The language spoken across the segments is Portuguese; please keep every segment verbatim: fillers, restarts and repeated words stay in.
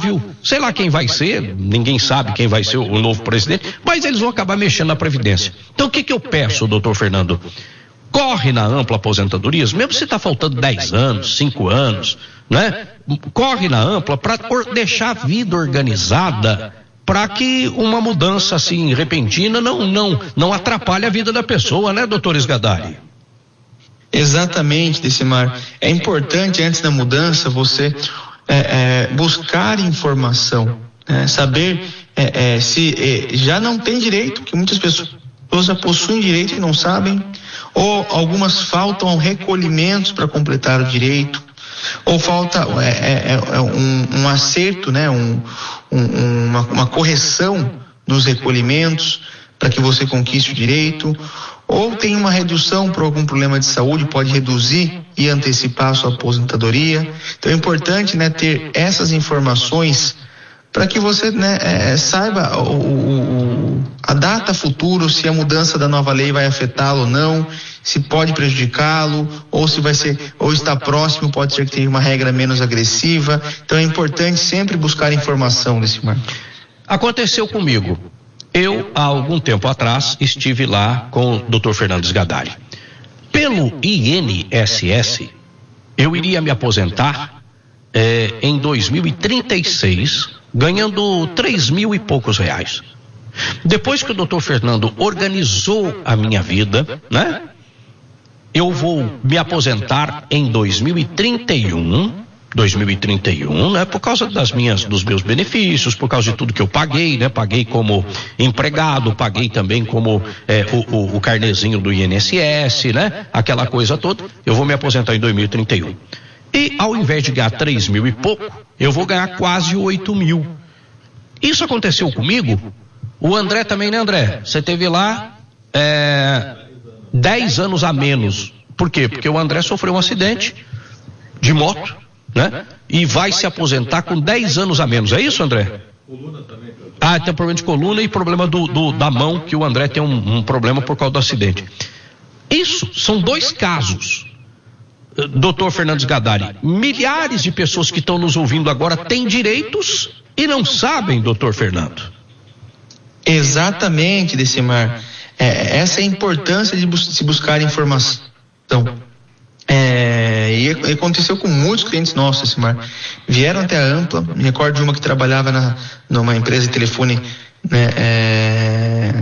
Flávio, sei lá quem vai ser, ninguém sabe quem vai ser o novo presidente, mas eles vão acabar mexendo na Previdência. Então o que que eu peço, doutor Fernando? Corre na Ampla Aposentadorias, mesmo se está faltando dez anos, cinco anos, né? Corre na Ampla para deixar a vida organizada, para que uma mudança assim repentina não, não, não atrapalhe a vida da pessoa, né, doutor Esgadari? Exatamente, Decimar. É importante, antes da mudança, você é, é, buscar informação, né? Saber é, é, se é, já não tem direito, que muitas pessoas já possuem direito e não sabem, ou algumas faltam recolhimentos para completar o direito, ou falta é, é, é um, um acerto, né? um, um, uma, uma correção nos recolhimentos para que você conquiste o direito, ou tem uma redução por algum problema de saúde, pode reduzir e antecipar a sua aposentadoria. Então é importante, né, ter essas informações para que você, né, é, saiba o, o, a data futura, se a mudança da nova lei vai afetá-lo ou não, se pode prejudicá-lo, ou se vai ser, ou está próximo, pode ser que tenha uma regra menos agressiva. Então é importante sempre buscar informação desse marco. Aconteceu comigo. Eu, há algum tempo atrás, estive lá com o doutor Fernando Esgadari. Pelo I N S S, eu iria me aposentar eh, em dois mil e trinta e seis, ganhando três mil e poucos reais. Depois que o doutor Fernando organizou a minha vida, né? Eu vou me aposentar em dois mil e trinta e um, dois mil e trinta e um, né? Por causa das minhas, dos meus benefícios, por causa de tudo que eu paguei, né? Paguei como empregado, paguei também como é, o, o, o carnezinho do I N S S, né? Aquela coisa toda. Eu vou me aposentar em dois mil e trinta e um. E ao invés de ganhar três mil e pouco, eu vou ganhar quase oito mil. Isso aconteceu comigo. O André também, né, André? Você teve lá é, dez anos a menos. Por quê? Porque o André sofreu um acidente de moto, né? E vai se aposentar com dez anos a menos. É isso, André? Coluna também. Ah, tem problema de coluna e problema do, do, da mão, que o André tem um, um problema por causa do acidente. Isso são dois casos. doutor Fernando Esgadari, milhares de pessoas que estão nos ouvindo agora têm direitos e não sabem, doutor Fernando. Exatamente, Decimar. É, essa é a importância de bus- se buscar informação. É, e aconteceu com muitos clientes nossos, Decimar. Vieram até a Ampla, me recordo de uma que trabalhava na, numa empresa de telefone, né, é,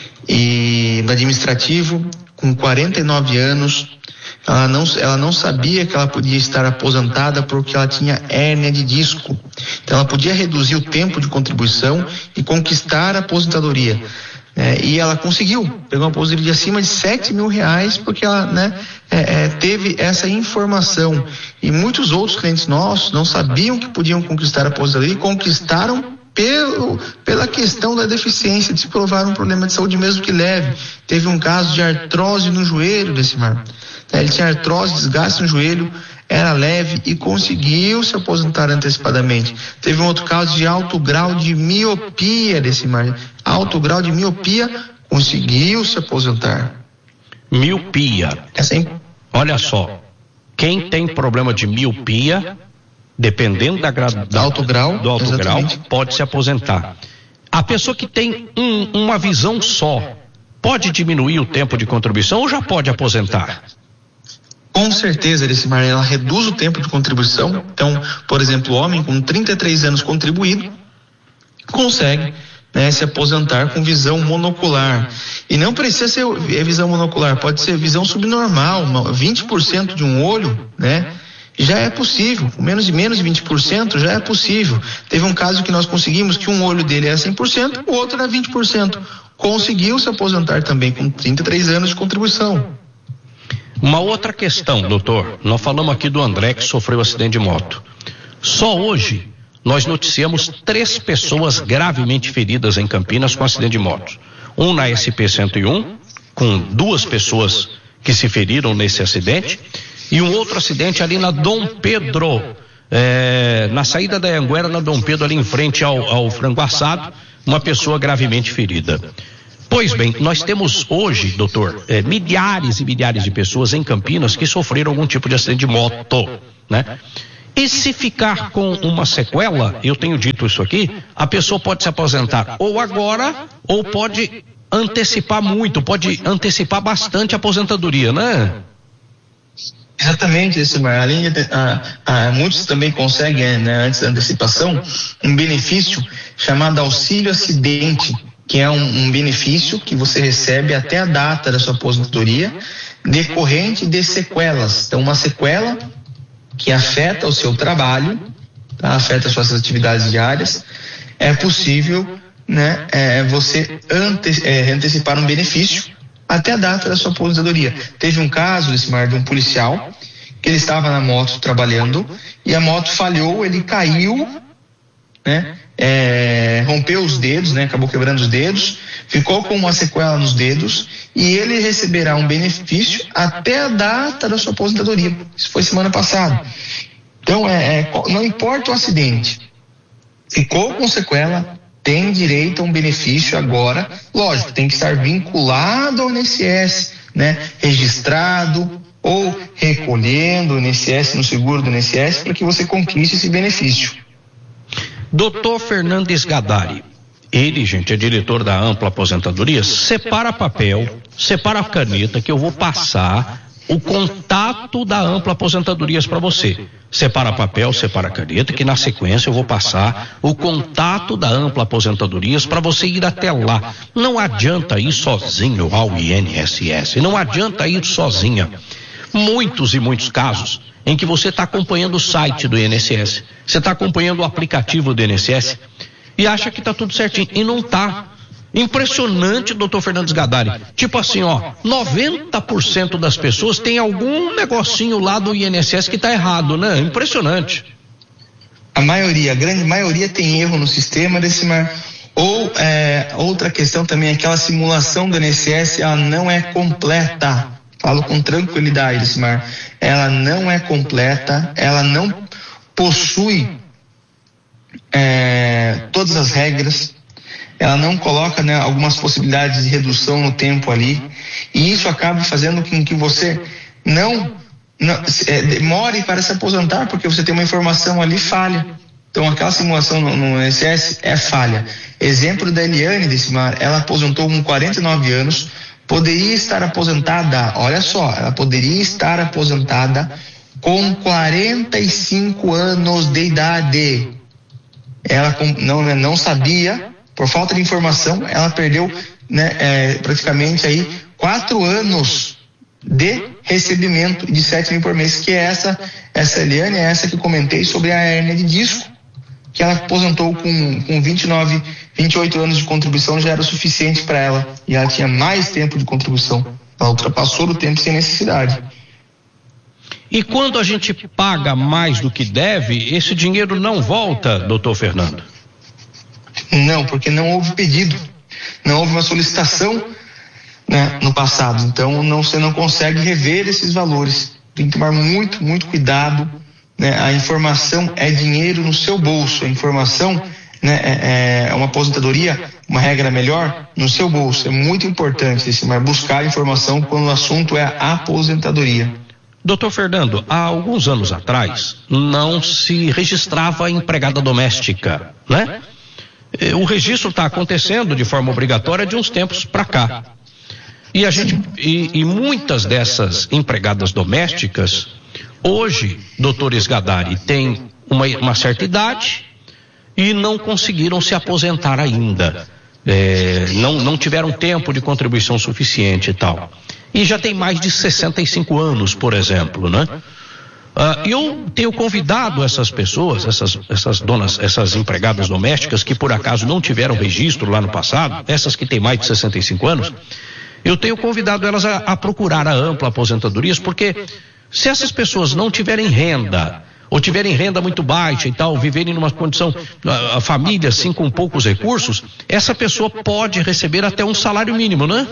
e no administrativo, com quarenta e nove anos. Ela não, ela não sabia que ela podia estar aposentada porque ela tinha hérnia de disco. Então ela podia reduzir o tempo de contribuição e conquistar a aposentadoria. É, e ela conseguiu, pegou uma aposentadoria de acima de sete mil reais porque ela, né, é, é, teve essa informação. E muitos outros clientes nossos não sabiam que podiam conquistar a aposentadoria e conquistaram pelo, pela questão da deficiência, de se provar um problema de saúde mesmo que leve. Teve um caso de artrose no joelho desse mar. Ele tinha artrose, desgaste no joelho, era leve e conseguiu se aposentar antecipadamente. Teve um outro caso de alto grau de miopia desse mar. Alto grau de miopia, conseguiu se aposentar. Miopia. Essa é... Olha só, quem tem problema de miopia, dependendo da, gra... da alto grau, do alto exatamente. grau, pode se aposentar. A pessoa que tem um, uma visão só, pode diminuir o tempo de contribuição ou já pode aposentar? Com certeza, Decimar, ela reduz o tempo de contribuição. Então, por exemplo, o homem com trinta e três anos contribuído consegue, né, se aposentar com visão monocular. E não precisa ser visão monocular, pode ser visão subnormal, vinte por cento de um olho, né? Já é possível, com menos de menos de vinte por cento já é possível. Teve um caso que nós conseguimos que um olho dele era cem por cento, o outro era vinte por cento. Conseguiu se aposentar também com trinta e três anos de contribuição. Uma outra questão, doutor, nós falamos aqui do André que sofreu um acidente de moto. Só hoje nós noticiamos três pessoas gravemente feridas em Campinas com acidente de moto. Um na S P cento e um, com duas pessoas que se feriram nesse acidente, e um outro acidente ali na Dom Pedro, é, na saída da Anguera, na Dom Pedro, ali em frente ao, ao frango assado, uma pessoa gravemente ferida. Pois bem, nós temos hoje, doutor, é, milhares e milhares de pessoas em Campinas que sofreram algum tipo de acidente de moto, né? E se ficar com uma sequela, eu tenho dito isso aqui, a pessoa pode se aposentar ou agora, ou pode antecipar muito, pode antecipar bastante a aposentadoria, né? Exatamente, Decimar. Além de, a, a, muitos também conseguem, né, antes da antecipação, um benefício chamado auxílio acidente, que é um, um benefício que você recebe até a data da sua aposentadoria, decorrente de sequelas. Então, uma sequela que afeta o seu trabalho, tá? Afeta as suas atividades diárias, é possível, né, é, você ante, é, antecipar um benefício até a data da sua aposentadoria. Teve um caso, Decimar, de um policial que ele estava na moto trabalhando e a moto falhou, ele caiu, né, é, rompeu os dedos, né, acabou quebrando os dedos, ficou com uma sequela nos dedos e ele receberá um benefício até a data da sua aposentadoria. Isso foi semana passada. Então, é, é, não importa o acidente, ficou com sequela, tem direito a um benefício agora, lógico, tem que estar vinculado ao I N S S, né, registrado ou recolhendo o I N S S no seguro do I N S S para que você conquiste esse benefício. doutor Fernandes Gadari, ele, gente, é diretor da Ampla Aposentadoria. Separa papel, separa a caneta que eu vou passar o contato da Ampla Aposentadorias para você. Separa papel, separa caneta, que na sequência eu vou passar o contato da Ampla Aposentadorias para você ir até lá. Não adianta ir sozinho ao I N S S, não adianta ir sozinha. Muitos e muitos casos em que você está acompanhando o site do I N S S, você está acompanhando o aplicativo do I N S S e acha que está tudo certinho, e não está. Impressionante, doutor Fernandes Gadari. Tipo assim, ó, noventa por cento das pessoas tem algum negocinho lá do I N S S que está errado, né? Impressionante. A maioria, a grande maioria tem erro no sistema, Decimar. Ou é, outra questão também, aquela simulação do I N S S, ela não é completa. Falo com tranquilidade, Decimar. Ela não é completa, ela não possui é, todas as regras. Ela não coloca, né, algumas possibilidades de redução no tempo ali, e isso acaba fazendo com que você não, não é, demore para se aposentar, porque você tem uma informação ali falha. Então aquela simulação no, no I N S S é falha. Exemplo da Eliane, Decimar, ela aposentou com quarenta e nove anos, poderia estar aposentada, olha só, ela poderia estar aposentada com quarenta e cinco anos de idade. Ela não, não sabia. Por falta de informação, ela perdeu, né, é, praticamente aí quatro anos de recebimento de sete mil por mês, que é essa, essa Eliane, é essa que eu comentei sobre a hérnia de disco, que ela aposentou com, com vinte e nove, vinte e oito anos de contribuição, já era o suficiente para ela, e ela tinha mais tempo de contribuição, ela ultrapassou o tempo sem necessidade. E quando a gente paga mais do que deve, esse dinheiro não volta, doutor Fernando? Não, porque não houve pedido, não houve uma solicitação, né, no passado. Então não, você não consegue rever esses valores. Tem que tomar muito, muito cuidado, né? A informação é dinheiro no seu bolso. A informação, né, é, é uma aposentadoria, uma regra melhor, no seu bolso. É muito importante esse, mas buscar informação quando o assunto é a aposentadoria. Doutor Fernando, há alguns anos atrás não se registrava empregada doméstica, né? O registro está acontecendo de forma obrigatória de uns tempos para cá. E a gente e, e muitas dessas empregadas domésticas, hoje, doutores Gadari, têm uma, uma certa idade e não conseguiram se aposentar ainda. É, não, não tiveram tempo de contribuição suficiente e tal. E já tem mais de sessenta e cinco anos, por exemplo, né? Uh, eu tenho convidado essas pessoas, essas, essas donas, essas empregadas domésticas que por acaso não tiveram registro lá no passado, essas que têm mais de sessenta e cinco anos, eu tenho convidado elas a, a procurar a Ampla Aposentadorias, porque se essas pessoas não tiverem renda, ou tiverem renda muito baixa e tal, viverem numa condição, a, a família assim com poucos recursos, essa pessoa pode receber até um salário mínimo, né?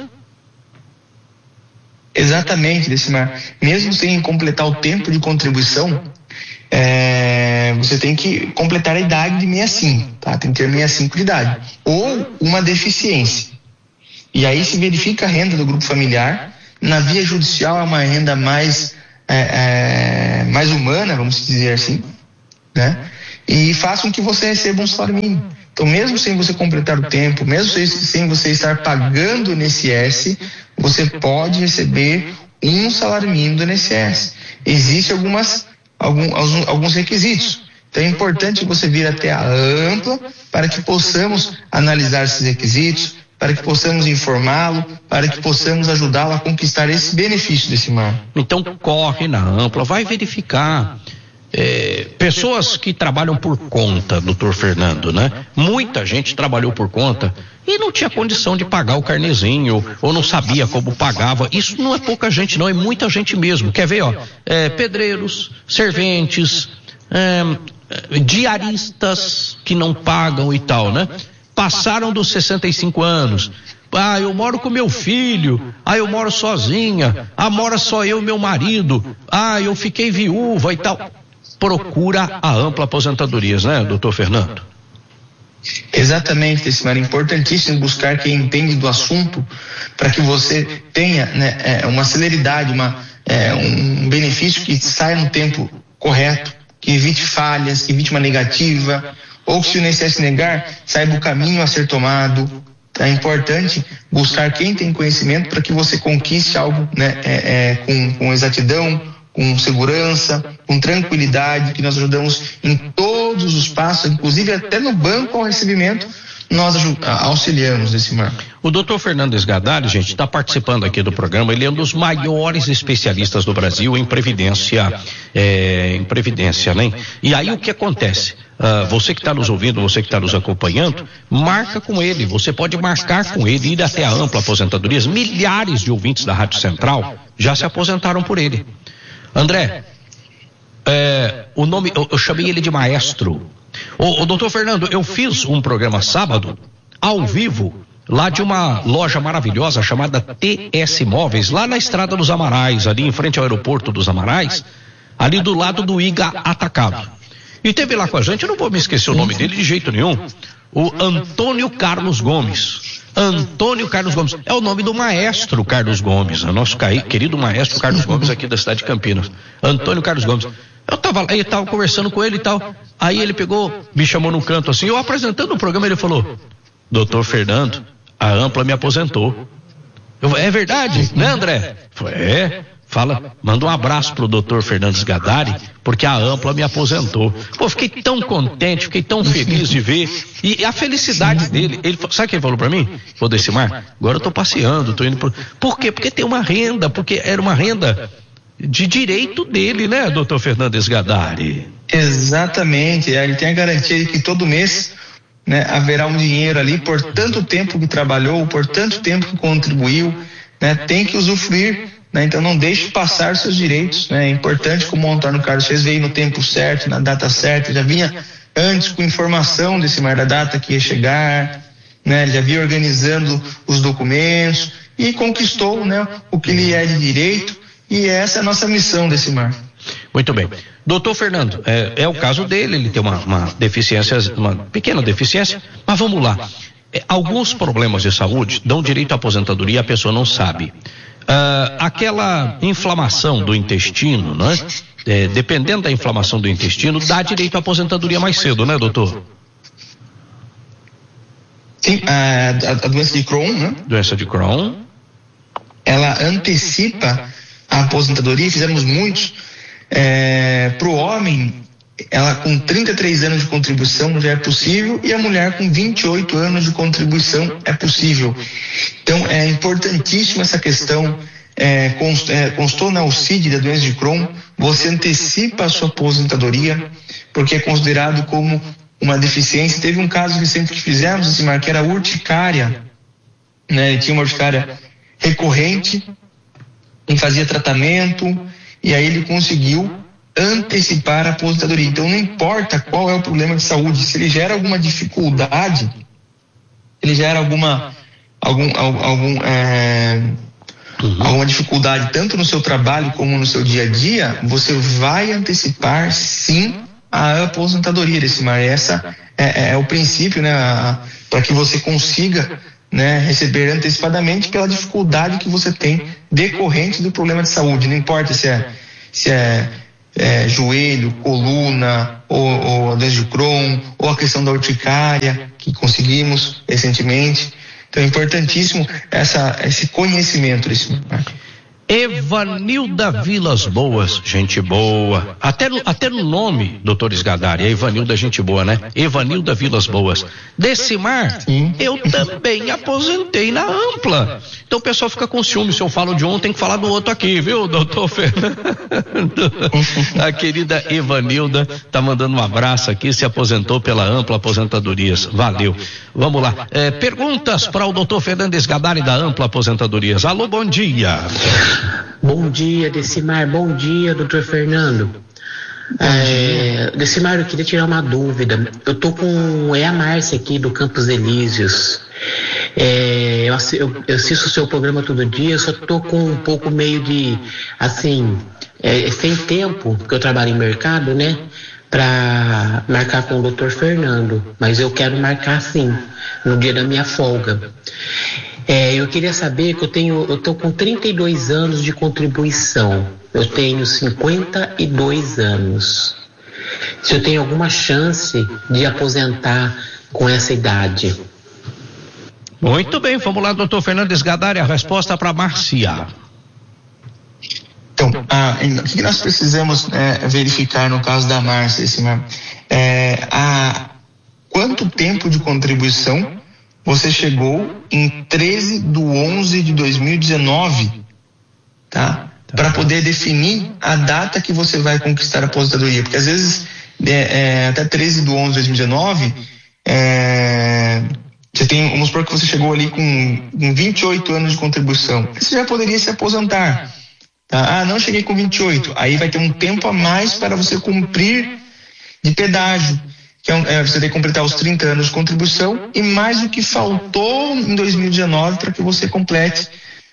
Exatamente, Decimar. Mesmo sem completar o tempo de contribuição, é, você tem que completar a idade de sessenta e cinco, tá? Tem que ter sessenta e cinco de idade. Ou uma deficiência. E aí se verifica a renda do grupo familiar. Na via judicial é uma renda mais, é, é, mais humana, vamos dizer assim, né? E faça com que você receba um salário mínimo. Então, mesmo sem você completar o tempo, mesmo sem você estar pagando o I N S S, você pode receber um salário mínimo do I N S S. Existem algumas, algum, alguns requisitos. Então, é importante você vir até a Ampla para que possamos analisar esses requisitos, para que possamos informá-lo, para que possamos ajudá-lo a conquistar esse benefício desse mar. Então, corre na Ampla, vai verificar. É, pessoas que trabalham por conta, doutor Fernando, né? Muita gente trabalhou por conta e não tinha condição de pagar o carnezinho ou não sabia como pagava. Isso não é pouca gente, não, é muita gente mesmo. Quer ver, ó? É, pedreiros, serventes, é, diaristas que não pagam e tal, né? Passaram dos sessenta e cinco anos. Ah, eu moro com meu filho. Ah, eu moro sozinha. Ah, mora só eu e meu marido. Ah, eu fiquei viúva e tal. Procura a Ampla Aposentadorias, né, doutor Fernando? Exatamente, Decimar. É importantíssimo buscar quem entende do assunto para que você tenha, né, uma celeridade, uma, é, um benefício que saia no tempo correto, que evite falhas, que evite uma negativa, ou que se o I N S S negar, saiba o caminho a ser tomado. É importante buscar quem tem conhecimento para que você conquiste algo, né, é, é, com, com exatidão, com segurança, com tranquilidade, que nós ajudamos em todos os passos, inclusive até no banco ao recebimento, nós auxiliamos nesse marco. O doutor Fernando Sgadari, gente, está participando aqui do programa. Ele é um dos maiores especialistas do Brasil em previdência, é, em previdência, né? E aí o que acontece? Uh, você que está nos ouvindo, você que está nos acompanhando, marca com ele. Você pode marcar com ele, ir até a Ampla Aposentadorias. Milhares de ouvintes da Rádio Central já se aposentaram por ele. André, é, o nome, eu, eu chamei ele de maestro. Ô, ô, doutor Fernando, eu fiz um programa sábado, ao vivo, lá de uma loja maravilhosa chamada T S Móveis, lá na Estrada dos Amarais, ali em frente ao aeroporto dos Amarais, ali do lado do I G A Atacado. E teve lá com a gente, eu não vou me esquecer o nome dele de jeito nenhum, o Antônio Carlos Gomes. Antônio Carlos Gomes, é o nome do maestro Carlos Gomes, o nosso querido maestro Carlos Gomes aqui da cidade de Campinas. Antônio Carlos Gomes. Eu tava lá, eu tava conversando com ele e tal, aí ele pegou, me chamou no canto assim, eu apresentando o programa, ele falou: doutor Fernando, a Ampla me aposentou. Eu, é verdade, né, André? Falei, é. Fala, manda um abraço pro doutor Fernando Sgadari, porque a Ampla me aposentou. Pô, fiquei tão contente, fiquei tão feliz de ver. E a felicidade dele, ele, sabe o que ele falou pra mim? Ô, Decimar, agora eu tô passeando, tô indo pro... Por quê? Porque tem uma renda, porque era uma renda de direito dele, né, doutor Fernando Sgadari? Exatamente, ele tem a garantia de que todo mês, né, haverá um dinheiro ali por tanto tempo que trabalhou, por tanto tempo que contribuiu, né, tem que usufruir. Né? Então não deixe passar seus direitos, né? É importante, como o Antônio Carlos fez, veio no tempo certo, na data certa, já vinha antes com informação desse mar da data que ia chegar, né? Já vinha organizando os documentos e conquistou, né, o que lhe é de direito, e essa é a nossa missão desse mar. Muito bem. Doutor Fernando, é, é o caso dele, ele tem uma, uma deficiência, uma pequena deficiência, mas vamos lá. É, alguns problemas de saúde dão direito à aposentadoria, a pessoa não sabe. Uh, aquela inflamação do intestino, né? É, dependendo da inflamação do intestino, dá direito à aposentadoria mais cedo, né, doutor? Sim, a, a doença de Crohn, né? Doença de Crohn. Ela antecipa a aposentadoria, fizemos muitos. É, para o homem, ela com trinta e três anos de contribuição já é possível, e a mulher com vinte e oito anos de contribuição é possível. Então é importantíssima essa questão, é, const, é, constou na O C I D da doença de Crohn, você antecipa a sua aposentadoria, porque é considerado como uma deficiência. Teve um caso recente que fizemos, assim, que era urticária, né? Ele tinha uma urticária recorrente, e fazia tratamento, e aí ele conseguiu antecipar a aposentadoria. Então não importa qual é o problema de saúde, se ele gera alguma dificuldade, ele gera alguma algum, algum é, uhum. alguma dificuldade tanto no seu trabalho como no seu dia a dia, você vai antecipar sim a aposentadoria desse mar. Essa é, é o princípio, né, para que você consiga, né, receber antecipadamente pela dificuldade que você tem decorrente do problema de saúde. Não importa se é se é é, joelho, coluna, ou, ou doença de Crohn, ou a questão da urticária, que conseguimos recentemente. Então é importantíssimo essa, esse conhecimento desse Marco. Evanilda Vilas Boas, gente boa. Até no, até no nome, doutor Sgadari, é Evanilda, gente boa, né? Evanilda Vilas Boas. Decimar, Sim. eu também aposentei na Ampla. Então o pessoal fica com ciúme. Se eu falo de um, tem que falar do outro aqui, viu, doutor Fernando? A querida Evanilda tá mandando um abraço aqui, se aposentou pela Ampla Aposentadorias. Valeu. Vamos lá. É, perguntas para o doutor Fernando Sgadari da Ampla Aposentadorias. Alô, bom dia. Bom dia, Decimar. Bom dia, doutor Fernando. É, Decimar, eu queria tirar uma dúvida. Eu tô com é a Márcia aqui do Campos Elíseos. É, eu, eu, eu assisto o seu programa todo dia, eu só tô com um pouco meio de, assim, é, sem tempo, porque eu trabalho em mercado, né? Para marcar com o doutor Fernando. Mas eu quero marcar sim, no dia da minha folga. É, eu queria saber que eu tenho, eu tô com trinta e dois anos de contribuição. Eu tenho cinquenta e dois anos. Se eu tenho alguma chance de aposentar com essa idade. Muito bem, vamos lá, doutor Fernando Sgadari, a resposta para Márcia. Então, ah, o que nós precisamos é, verificar no caso da Márcia, esse, é, a, quanto tempo de contribuição você chegou em treze de onze de dois mil e dezenove, tá? tá. Para poder definir a data que você vai conquistar a aposentadoria, porque às vezes é, é, até treze de onze de dois mil e dezenove é, você tem, vamos supor que você chegou ali com, com vinte e oito anos de contribuição, você já poderia se aposentar, tá? Ah, não cheguei com vinte e oito, aí vai ter um tempo a mais para você cumprir de pedágio, que é, é, você tem que completar os trinta anos de contribuição e mais o que faltou em dois mil e dezenove para que você complete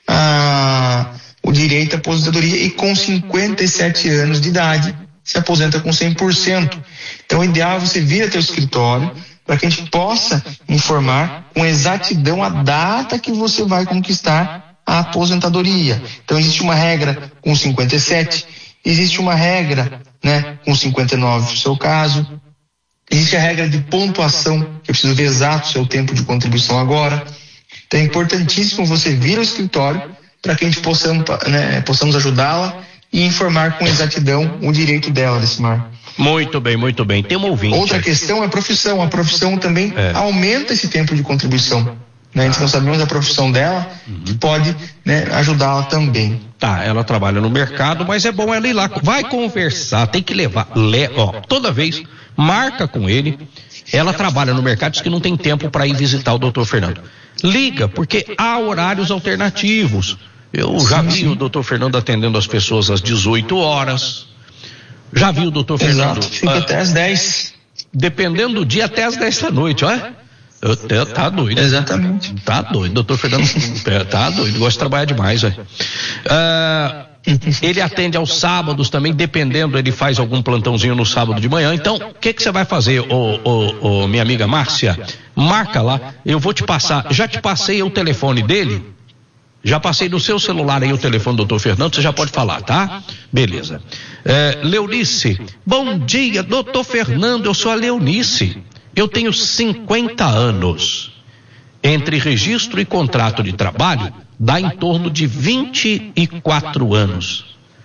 ah, o direito à aposentadoria, e com cinquenta e sete anos de idade se aposenta com cem por cento. Então o ideal é você vir até o escritório para que a gente possa informar com exatidão a data que você vai conquistar a aposentadoria. Então existe uma regra com cinquenta e sete, existe uma regra, né, com cinquenta e nove no seu caso. Existe a regra de pontuação, que eu preciso ver exato o seu tempo de contribuição agora. Então é importantíssimo você vir ao escritório para que a gente possamos, né, possamos ajudá-la e informar com exatidão o direito dela, Decimar. Muito bem, muito bem. Tem um ouvinte. Outra questão é a profissão. A profissão também é. aumenta esse tempo de contribuição. Né? A gente não sabemos a profissão dela, uhum. que pode, né, ajudá-la também. Tá, ela trabalha no mercado, mas é bom ela ir lá. Vai conversar, tem que levar. Le, ó, toda vez, marca com ele. Ela trabalha no mercado, diz que não tem tempo para ir visitar o doutor Fernando. Liga, porque há horários alternativos. Eu já sim, vi sim. o doutor Fernando atendendo as pessoas às dezoito horas. Já vi o doutor Fernando. Exato, fica ah, até às dez. Dependendo do dia, até às dez da noite, olha. Eu, eu, tá doido. Exatamente. Tá doido, doutor Fernando. Tá doido, gosta de trabalhar demais, velho. Ah, ele atende aos sábados também, dependendo, ele faz algum plantãozinho no sábado de manhã. Então, o que que você vai fazer, ô, ô, ô, minha amiga Márcia? Marca lá, eu vou te passar, já te passei o telefone dele, já passei no seu celular aí o telefone do doutor Fernando, você já pode falar, tá? Beleza. É, Leonice, bom dia, doutor Fernando, eu sou a Leonice. Eu tenho cinquenta anos. Entre registro e contrato de trabalho, dá em torno de vinte e quatro anos.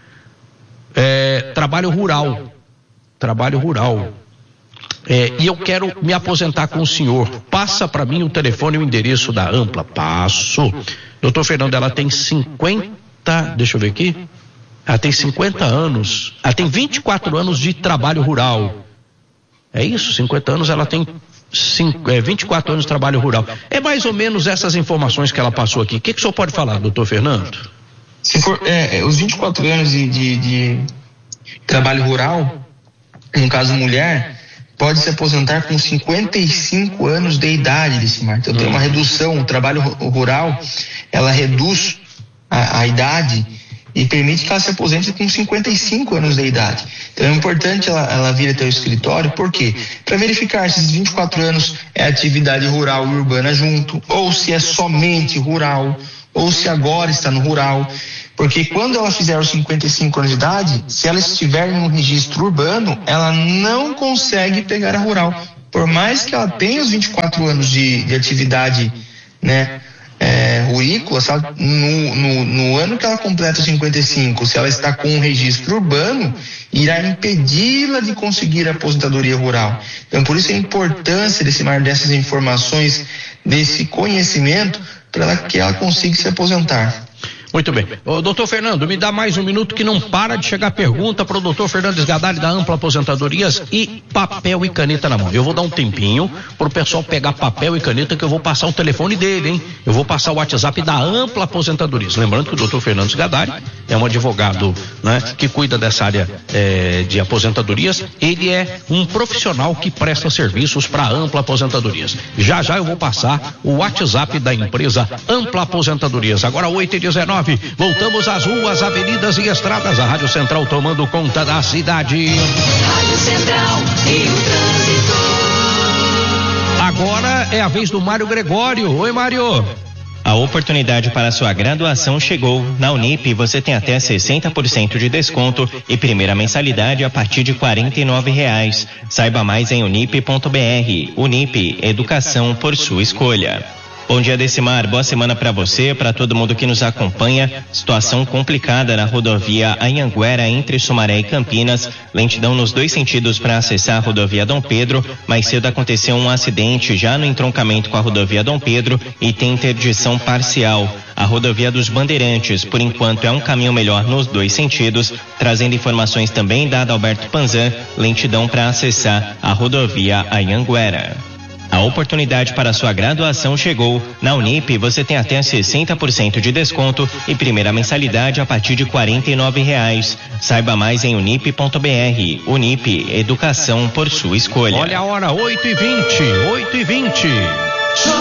É, trabalho rural. Trabalho rural. É, e eu quero me aposentar com o senhor. Passa para mim o telefone e o endereço da Ampla. Passo. Doutor Fernando, ela tem cinquenta... Deixa eu ver aqui. Ela tem cinquenta anos. Ela tem vinte e quatro anos de trabalho rural. É isso, cinquenta anos, ela tem cinco, é, vinte e quatro anos de trabalho rural. É mais ou menos essas informações que ela passou aqui. O que, que o senhor pode falar, doutor Fernando? Se for é, os vinte e quatro anos de, de, de trabalho rural, no caso mulher, pode se aposentar com cinquenta e cinco anos de idade, Decimar. Então hum. tem uma redução. O trabalho rural, ela reduz a, a idade e permite que ela se aposente com cinquenta e cinco anos de idade. Então é importante ela, ela vir até o escritório, por quê? Para verificar se esses vinte e quatro anos é atividade rural e urbana junto, ou se é somente rural, ou se agora está no rural. Porque quando ela fizer os cinquenta e cinco anos de idade, se ela estiver em um registro urbano, ela não consegue pegar a rural. Por mais que ela tenha os vinte e quatro anos de, de atividade, né, é, rurícola, sabe? No, no, no ano que ela completa cinquenta e cinco, se ela está com um registro urbano, irá impedi-la de conseguir a aposentadoria rural. Então, por isso a importância desse mar dessas informações, desse conhecimento, para que ela consiga se aposentar. Muito bem. Ô, doutor Fernando, me dá mais um minuto que não para de chegar pergunta para o doutor Fernandes Gadali da Ampla Aposentadorias e papel e caneta na mão. Eu vou dar um tempinho para o pessoal pegar papel e caneta que eu vou passar o telefone dele, hein? Eu vou passar o WhatsApp da Ampla Aposentadorias. Lembrando que o doutor Fernandes Gadali é um advogado, né, que cuida dessa área é, de aposentadorias. Ele é um profissional que presta serviços para a Ampla Aposentadorias. Já já eu vou passar o WhatsApp da empresa Ampla Aposentadorias. Agora oito e dezenove. Voltamos às ruas, avenidas e estradas. A Rádio Central tomando conta da cidade. Rádio Central e o trânsito. Agora é a vez do Mário Gregório. Oi, Mário. A oportunidade para sua graduação chegou. Na Unip você tem até sessenta por cento de desconto e primeira mensalidade a partir de quarenta e nove reais. Saiba mais em unip ponto br. Unip, educação por sua escolha. Bom dia, Decimar. Boa semana para você, para todo mundo que nos acompanha. Situação complicada na rodovia Anhanguera entre Sumaré e Campinas. Lentidão nos dois sentidos para acessar a rodovia Dom Pedro. Mais cedo aconteceu um acidente já no entroncamento com a rodovia Dom Pedro e tem interdição parcial. A rodovia dos Bandeirantes, por enquanto, é um caminho melhor nos dois sentidos. Trazendo informações também da Adalberto Panzan, lentidão para acessar a rodovia Anhanguera. A oportunidade para sua graduação chegou. Na Unip você tem até sessenta por cento de desconto e primeira mensalidade a partir de quarenta e nove reais. Saiba mais em unip ponto br. Unip, educação por sua escolha. Olha a hora, oito e vinte, oito e vinte.